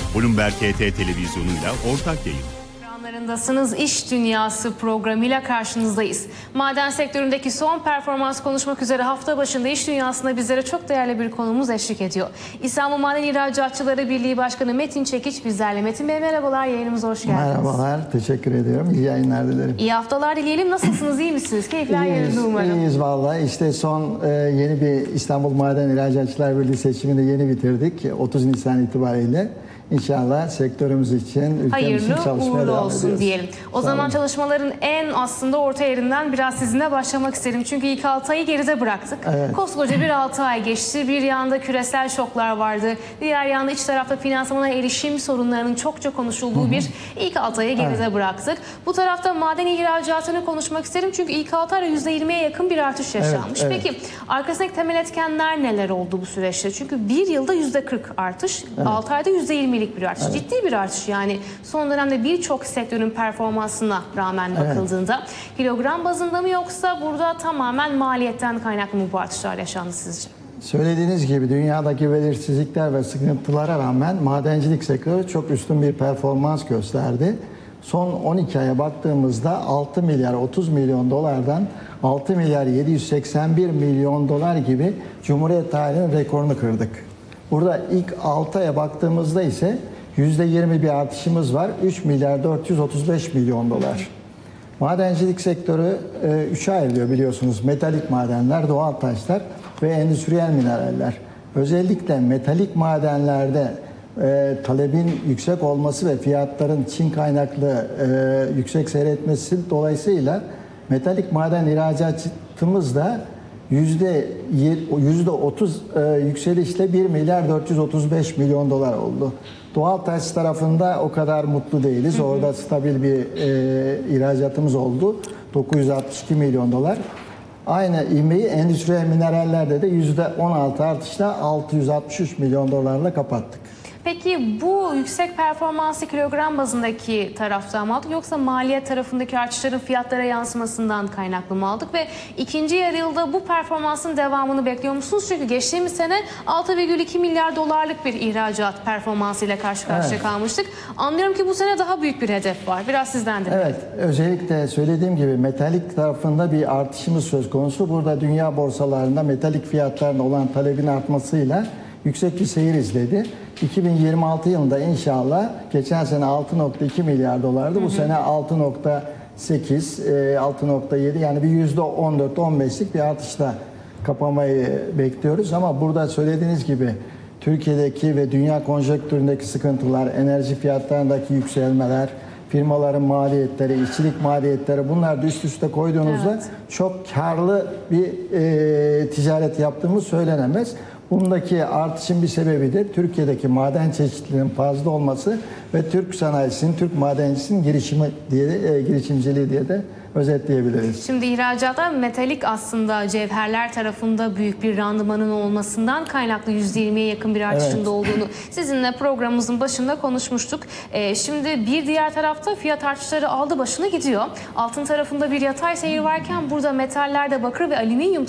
Bloomberg HT televizyonuyla ortak yayın. Ekranlarındasınız. İş Dünyası programıyla karşınızdayız. Maden sektöründeki son performans konuşmak üzere hafta başında İş Dünyası'nda bizlere çok değerli bir konuğumuz eşlik ediyor. İstanbul Maden İhracatçıları Birliği Başkanı Metin Çekiç bizlerle. Metin Bey merhabalar, yayınımıza hoş geldiniz. Merhabalar, teşekkür ediyorum. İyi yayınlar dilerim. İyi haftalar dileyelim. Nasılsınız, iyi misiniz? Keyifler yerinde umarım. İyiyiz vallahi. İşte son yeni bir İstanbul Maden İhracatçılar Birliği seçimini yeni bitirdik. 30 Nisan itibariyle. İnşallah sektörümüz için, ülkemiz için çalışmaya devam olsun diyelim. O zaman çalışmaların en aslında orta yerinden biraz sizinle başlamak isterim. Çünkü ilk 6 ayı geride bıraktık. Evet. Koskoca bir 6 ay geçti. Bir yanda küresel şoklar vardı. Diğer yanda iç tarafta finansmana erişim sorunlarının çokça konuşulduğu bir ilk 6 ayı geride bıraktık. Bu tarafta maden ihracatını konuşmak isterim. Çünkü ilk 6 ayda %20'ye yakın bir artış yaşanmış. Evet. Peki arkasındaki temel etkenler neler oldu bu süreçte? Çünkü bir yılda %40 artış, 6 ayda %20'lik bir artış. Evet. Ciddi bir artış yani. Son dönemde birçok sektörün performansına rağmen bakıldığında kilogram bazında mı yoksa burada tamamen maliyetten kaynaklı mı bu artışlar yaşandı sizce? Söylediğiniz gibi dünyadaki belirsizlikler ve sıkıntılara rağmen madencilik sektörü çok üstün bir performans gösterdi. Son 12 aya baktığımızda 6 milyar 30 milyon dolardan 6 milyar 781 milyon dolar gibi Cumhuriyet tarihinin rekorunu kırdık. Burada ilk 6 aya baktığımızda ise %20 bir artışımız var. 3 milyar 435 milyon dolar. Madencilik sektörü 3'e ayrılıyor biliyorsunuz. Metalik madenler, doğal taşlar ve endüstriyel mineraller. Özellikle metalik madenlerde talebin yüksek olması ve fiyatların Çin kaynaklı yüksek seyretmesi dolayısıyla metalik maden ihracatımız da %30 yükselişle 1 milyar 435 milyon dolar oldu. Doğal taş tarafında o kadar mutlu değiliz. Orada stabil bir ihracatımız oldu. 962 milyon dolar. Aynı ivmeyi endüstriyel minerallerde de %16 artışla 663 milyon dolarla kapattık. Peki bu yüksek performanslı kilogram bazındaki taraftan mı aldık yoksa maliyet tarafındaki artışların fiyatlara yansımasından kaynaklı mı aldık ve ikinci yarı yılda bu performansın devamını bekliyor musunuz? Çünkü geçtiğimiz sene 6,2 milyar dolarlık bir ihracat performansıyla karşı karşıya kalmıştık. Anlıyorum ki bu sene daha büyük bir hedef var. Biraz sizden de. Evet, özellikle söylediğim gibi metalik tarafında bir artışımız söz konusu. Burada dünya borsalarında metalik fiyatlarına olan talebin artmasıyla yüksek bir seyir izledi. 2026 yılında inşallah geçen sene 6,2 milyar dolardı. Bu sene 6,8, 6,7 yani bir %14-15'lik bir artışla kapamayı bekliyoruz. Ama burada söylediğiniz gibi Türkiye'deki ve dünya konjonktüründeki sıkıntılar, enerji fiyatlarındaki yükselmeler, firmaların maliyetleri, işçilik maliyetleri bunlar da üst üste koyduğunuzda çok karlı bir ticaret yaptığımız söylenemez. Bundaki artışın bir sebebi de Türkiye'deki maden çeşitliliğinin fazla olması ve Türk sanayisinin, Türk madencisinin girişimciliği diye de özetleyebiliriz. Şimdi ihracatta metalik aslında cevherler tarafında büyük bir randımanın olmasından kaynaklı %20'ye yakın bir artışında olduğunu sizinle programımızın başında konuşmuştuk. Şimdi bir diğer tarafta fiyat artışları aldı başına gidiyor. Altın tarafında bir yatay seyir varken burada metallerde bakır ve alüminyum